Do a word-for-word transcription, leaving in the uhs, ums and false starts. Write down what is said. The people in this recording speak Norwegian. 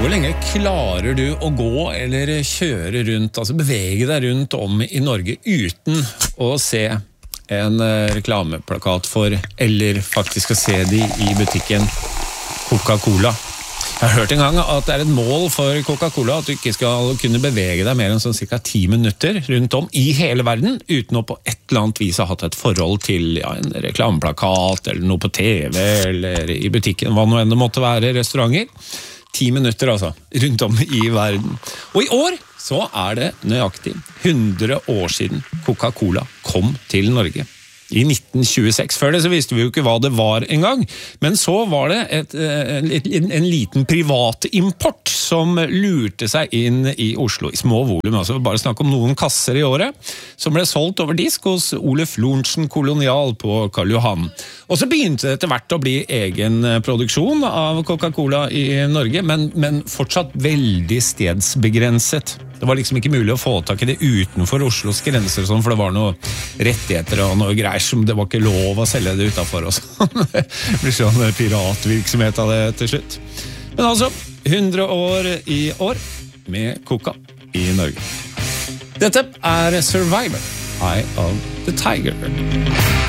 Hvor lenge klarer du å gå eller kjøre rundt, altså bevege deg rundt om i Norge uten å se en reklameplakat for, eller faktisk å se de i butikken, Coca-Cola? Jeg har hørt en gang at det er et mål for Coca-Cola at du ikke skal kunne bevege deg mer enn sånn cirka ti minutter rundt om i hele verden, uten å på et eller annet vis ha hatt et forhold til ja, en reklameplakat, eller noe på T V, eller i butikken, hva nå enn det måtte være, restauranter. Ti minutter altså, rundt om i verden. Og i år så er det nøyaktig hundre år siden Coca-Cola kom til Norge. I nitten tjueseks. Før det så visste vi jo ikke hva det var en gang, men så var det et, en, en, en liten privat import som lurte seg inn i Oslo i små volum, altså bare snakk om noen kasser i året, som ble solgt over disk hos Oluf Lorentzen Kolonial på Karl Johan. Og så begynte det etter hvert å bli egen produksjon av Coca-Cola i Norge, men, men fortsatt veldig stedsbegrenset. Det var liksom ikke mulig å få tak i det utenfor Oslos grenser, for det var noen rettigheter og noe greier som det var ikke lov å selge det utenfor oss. Det blir sånn piratvirksomhet av det til slutt. Men altså, hundre år i år med Coca i Norge. Dette er Survivor, Eye of the Tiger.